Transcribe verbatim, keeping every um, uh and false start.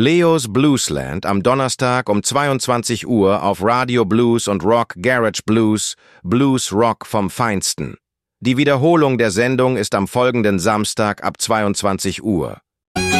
Leos Bluesland am Donnerstag um zweiundzwanzig Uhr auf Radio Blues und Rock Garage Blues, Blues Rock vom Feinsten. Die Wiederholung der Sendung ist am folgenden Samstag ab zweiundzwanzig Uhr.